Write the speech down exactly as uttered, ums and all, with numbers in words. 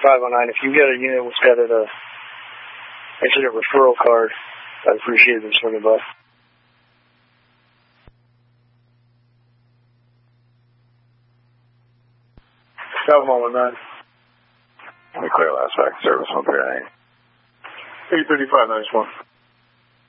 five oh nine. If you get a unit with got a uh, incident referral card, I'd appreciate them swinging by. seven one nine. Let me clear last back service one three nine. eight thirty-five, nice one.